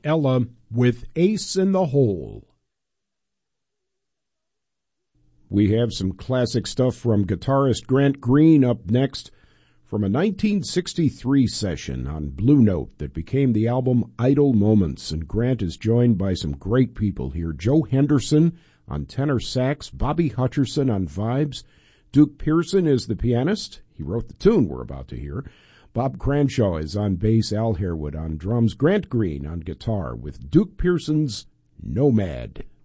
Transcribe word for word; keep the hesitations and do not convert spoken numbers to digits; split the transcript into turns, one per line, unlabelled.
Ella with Ace in the Hole. We have some classic stuff from guitarist Grant Green up next from a nineteen sixty-three session on Blue Note that became the album Idle Moments. And Grant is joined by some great people here. Joe Henderson on tenor sax, Bobby Hutcherson on vibes, Duke Pearson is the pianist. He wrote the tune we're about to hear. Bob Cranshaw is on bass, Al Harewood on drums, Grant Green on guitar with Duke Pearson's Nomad.